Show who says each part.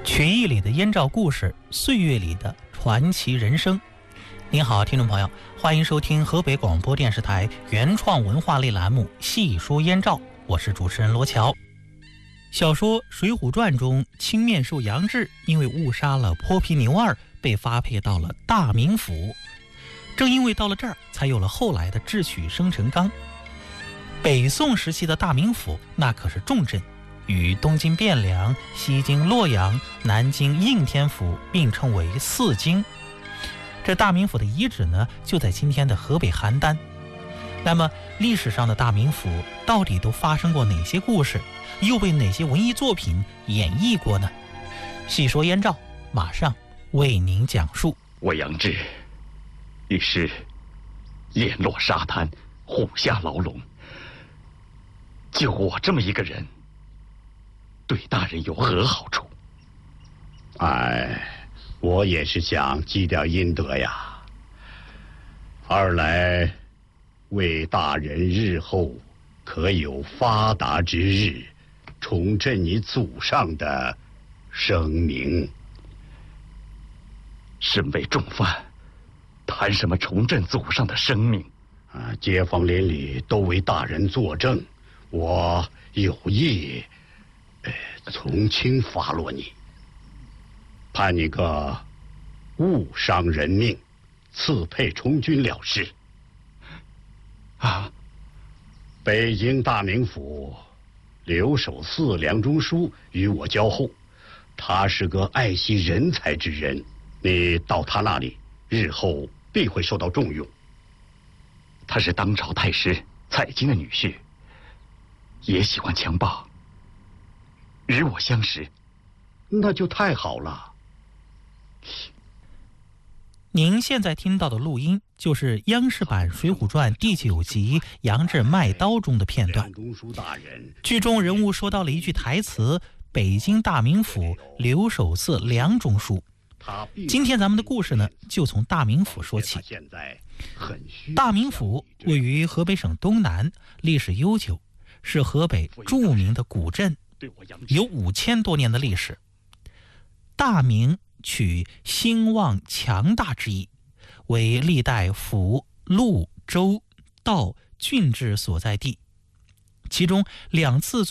Speaker 1: 曲艺里的燕赵故事，岁月里的传奇人生。您好，听众朋友，欢迎收听河北广播电视台原创文化类栏目《细说燕赵》，我是主持人罗乔。小说《水浒传》中，青面兽杨志因为误杀了泼皮牛二，被发配到了大名府。正因为到了这儿，才有了后来的智取生辰纲。北宋时期的大名府那可是重镇，与东京汴梁、西京洛阳、南京应天府并称为四京。这大名府的遗址呢，就在今天的河北邯郸。那么历史上的大名府到底都发生过哪些故事，又被哪些文艺作品演绎过呢？细说燕赵，马上为您讲述。
Speaker 2: 我杨志于是联络沙滩，虎下牢笼。就我这么一个人，对大人有何好处？
Speaker 3: 我也是想积点阴德呀。二来，为大人日后可有发达之日，重振你祖上的声名。
Speaker 2: 身为重犯，谈什么重振祖上的声名？
Speaker 3: 街坊邻里都为大人作证，我有意从轻发落你，判你个误伤人命，赐配充军了事。北京大名府留守寺梁中书与我交厚，他是个爱惜人才之人，你到他那里，日后必会受到重用。
Speaker 2: 他是当朝太师蔡京的女婿，也喜欢强暴，与我相识。
Speaker 3: 那就太好了。
Speaker 1: 您现在听到的录音，就是央视版《水浒传》第9集杨志卖刀中的片段。剧中人物说到了一句台词：北京大名府留守寺梁中书。今天咱们的故事呢，就从大名府说起。大名府位于河北省东南，历史悠久，是河北著名的古镇，有5000多年的历史。大名取兴旺强大之意，为历代府、路、州、道、郡治所在地，其中2次